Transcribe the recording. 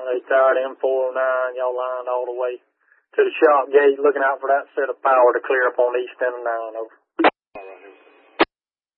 They tired M409, y'all lined all the way to the shop gate looking out for that set of power to clear up on East 10 and 9. Over.